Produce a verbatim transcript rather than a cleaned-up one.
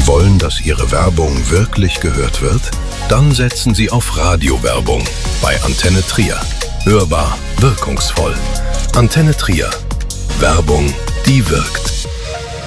Sie wollen, dass Ihre Werbung wirklich gehört wird? Dann setzen Sie auf Radiowerbung bei Antenne Trier. Hörbar, wirkungsvoll. Antenne Trier. Werbung, die wirkt.